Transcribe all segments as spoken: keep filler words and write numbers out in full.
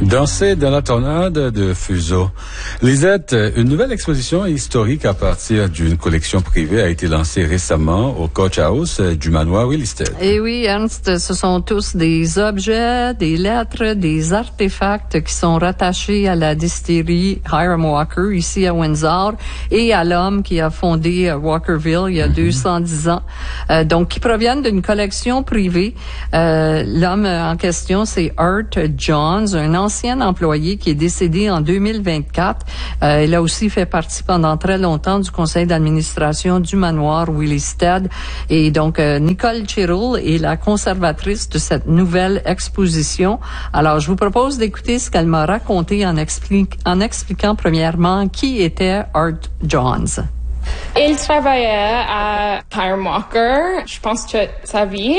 Danser dans la tornade de Fuseau. Lisette, une nouvelle exposition historique à partir d'une collection privée a été lancée récemment au Coach House du manoir Willisted. Et oui, Ernst, ce sont tous des objets, des lettres, des artefacts qui sont rattachés à la distillerie Hiram Walker ici à Windsor et à l'homme qui a fondé Walkerville il y a mm-hmm. deux cent dix ans. Euh, donc, qui proviennent d'une collection privée. Euh, l'homme en question, c'est Art Johns, un ancien ancien employé qui est décédé en deux mille vingt-quatre. Euh, il a aussi fait partie pendant très longtemps du conseil d'administration du manoir Willisted. Et donc, euh, Nicole Chirul est la conservatrice de cette nouvelle exposition. Alors, je vous propose d'écouter ce qu'elle m'a raconté en, explique, en expliquant premièrement qui était Art Johns. Il travaillait à Hiram Walker, je pense toute sa vie,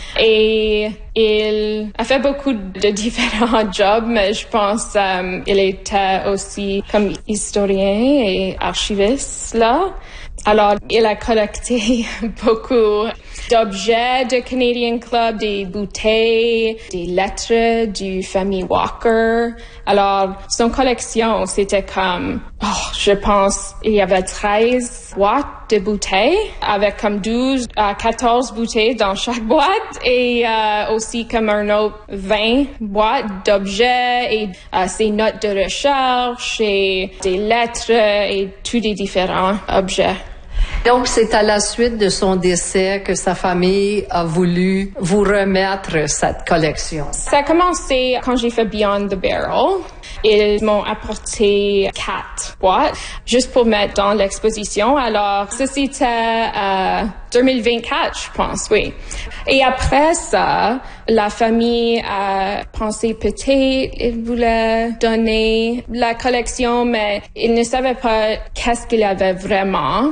et il a fait beaucoup de différents jobs, mais je pense um, il était aussi comme historien et archiviste là. Alors, il a collecté beaucoup d'objets de Canadian Club, des bouteilles, des lettres du famille Walker. Alors, son collection, c'était comme, oh, je pense, il y avait treize boîtes de bouteilles avec comme douze à quatorze bouteilles dans chaque boîte et euh, aussi comme un autre vingt boîtes d'objets et euh, ses notes de recherche et des lettres et tous les différents objets. Donc, c'est à la suite de son décès que sa famille a voulu vous remettre cette collection. Ça a commencé quand j'ai fait Beyond the Barrel. Ils m'ont apporté quatre boîtes juste pour mettre dans l'exposition. Alors, ça, c'était euh, deux mille vingt-quatre, je pense, oui. Et après ça, la famille a pensé peut-être ils voulaient donner la collection, mais ils ne savaient pas qu'est-ce qu'il y avait vraiment.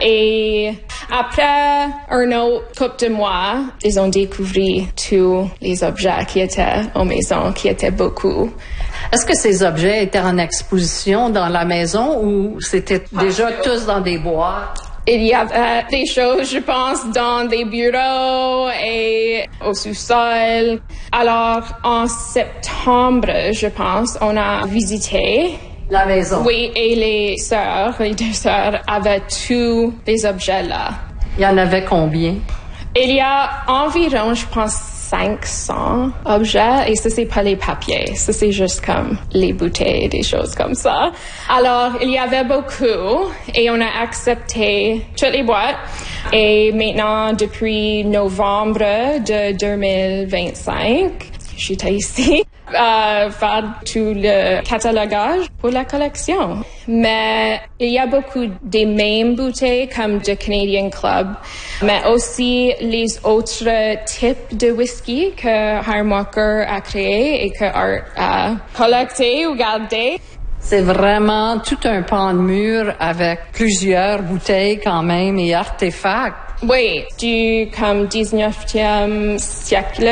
Et après un autre couple de mois, ils ont découvert tous les objets qui étaient aux maisons, qui étaient beaucoup. Est-ce que ces objets étaient en exposition dans la maison ou c'était déjà tous dans des boîtes? Il y avait des choses, je pense, dans des bureaux et au sous-sol. Alors, en septembre, je pense, on a visité la maison. Oui, et les sœurs, les deux sœurs, avaient tous les objets là. Il y en avait combien? Il y a environ, je pense, cinq cents objets et ça c'est pas les papiers, ça c'est juste comme les bouteilles, des choses comme ça. Alors il y avait beaucoup et on a accepté toutes les boîtes et maintenant depuis novembre de deux mille vingt-cinq, j'étais ici à faire tout le catalogage pour la collection. Mais il y a beaucoup des mêmes bouteilles comme de Canadian Club, mais aussi les autres types de whisky que Hiram Walker a créé et que Art a collecté ou gardé. C'est vraiment tout un pan de mur avec plusieurs bouteilles quand même et artefacts. Oui, du comme dix-neuvième siècle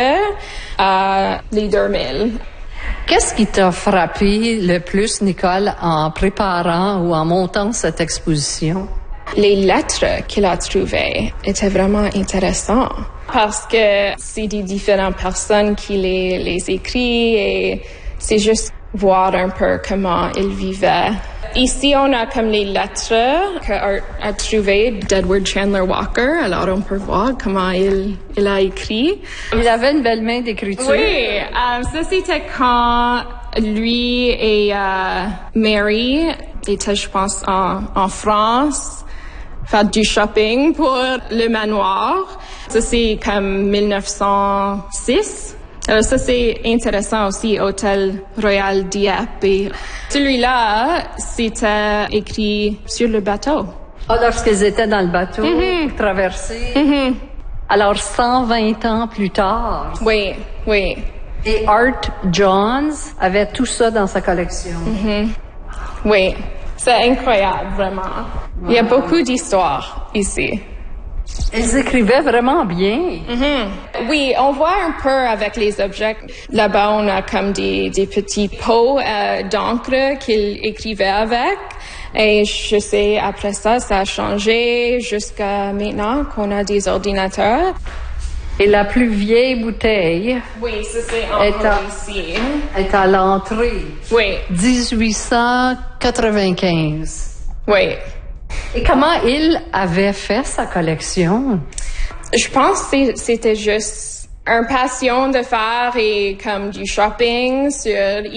à les deux mille. Qu'est-ce qui t'a frappé le plus, Nicole, en préparant ou en montant cette exposition? Les lettres qu'il a trouvées étaient vraiment intéressantes parce que c'est des différentes personnes qui les, les écrivent et c'est juste voir un peu comment ils vivaient. Ici, on a comme les lettres que Art a trouvées d'Edward Chandler Walker. Alors, on peut voir comment il, il a écrit. Il avait une belle main d'écriture. Oui, um, ça c'était quand lui et euh, Mary étaient, je pense, en, en France, faire du shopping pour le manoir. Ça, c'est comme mille neuf cent six. Alors ça, c'est intéressant aussi, Hôtel Royal Dieppe. Et celui-là, c'était écrit sur le bateau. Ah, lorsqu'ils étaient dans le bateau, mm-hmm. traversés. Mm-hmm. Alors, cent vingt ans plus tard. Oui, oui. Et Art Johns avait tout ça dans sa collection. Mm-hmm. Oui, c'est incroyable, vraiment. Wow. Il y a beaucoup d'histoires ici. Ils écrivaient vraiment bien. Mm-hmm. Oui, on voit un peu avec les objets. Là-bas, on a comme des, des petits pots euh, d'encre qu'ils écrivaient avec. Et je sais, après ça, ça a changé jusqu'à maintenant qu'on a des ordinateurs. Et la plus vieille bouteille Oui, ça c'est est encore à, ici. est à l'entrée. Oui, dix-huit cent quatre-vingt-quinze. oui. Et comment il avait fait sa collection? Je pense que c'était juste une passion de faire et comme du shopping sur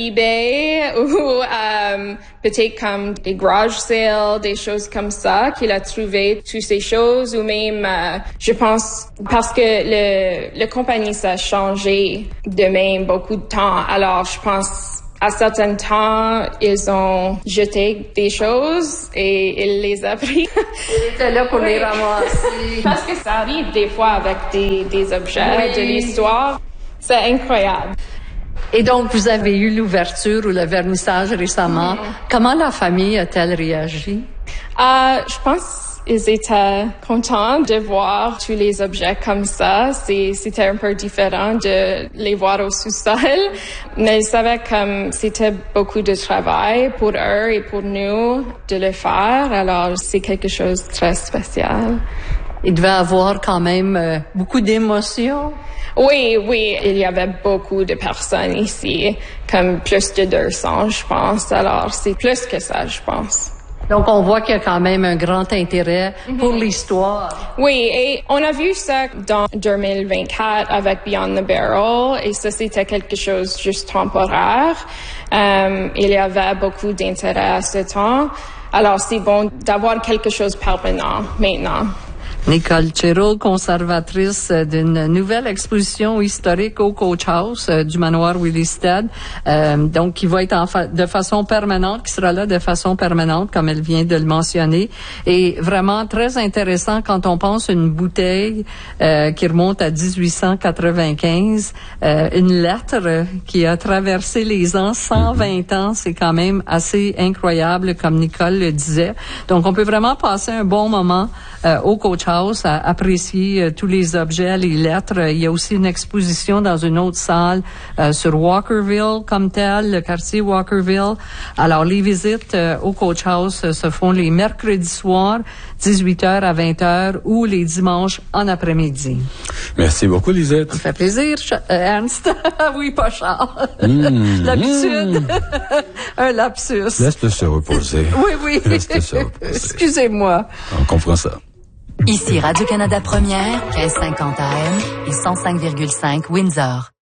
eBay ou euh, peut-être comme des garage sales, des choses comme ça qu'il a trouvé toutes ces choses ou même euh, je pense parce que le le compagnie ça a changé de même beaucoup de temps. Alors je pense à certains temps, ils ont jeté des choses et il les a pris. Il était là pour Oui. les ramasser. Parce que ça arrive des fois avec des, des objets Oui. de l'histoire. C'est incroyable. Et donc, vous avez eu l'ouverture ou le vernissage récemment. Mm-hmm. Comment la famille a-t-elle réagi? Euh, je pense qu'ils étaient contents de voir tous les objets comme ça. C'est, c'était un peu différent de les voir au sous-sol. Mais ils savaient que c'était beaucoup de travail pour eux et pour nous de le faire. Alors, c'est quelque chose de très spécial. Il devait avoir quand même euh, beaucoup d'émotions. Oui, oui, il y avait beaucoup de personnes ici, comme plus de deux cents, je pense. Alors, c'est plus que ça, je pense. Donc, on voit qu'il y a quand même un grand intérêt mm-hmm. pour l'histoire. Oui, et on a vu ça dans deux mille vingt-quatre avec Beyond the Barrel, et ça, c'était quelque chose juste temporaire. Euh, il y avait beaucoup d'intérêt à ce temps. Alors, c'est bon d'avoir quelque chose permanent maintenant. Nicole Cheryl, conservatrice d'une nouvelle exposition historique au Coach House euh, du manoir Willisted, euh, donc qui va être en fa- de façon permanente, qui sera là de façon permanente, comme elle vient de le mentionner, et vraiment très intéressant quand on pense une bouteille euh, qui remonte à dix-huit cent quatre-vingt-quinze, euh, une lettre qui a traversé les ans, cent vingt ans, c'est quand même assez incroyable, comme Nicole le disait. Donc, on peut vraiment passer un bon moment euh, au Coach House à apprécier euh, tous les objets, les lettres. Il y a aussi une exposition dans une autre salle euh, sur Walkerville comme tel, le quartier Walkerville. Alors, les visites euh, au Coach House euh, se font les mercredis soirs, dix-huit heures à vingt heures ou les dimanches en après-midi. Merci beaucoup, Lisette. Ça fait plaisir, Ch- euh, Ernst. Oui, pas Charles. Mmh, L'habitude. Mmh. Un lapsus. Laisse-le se reposer. Oui, oui. Laisse-le se reposer. Excusez-moi. On comprend ça. Ici Radio-Canada Première, mille cinquante A M et cent cinq virgule cinq Windsor.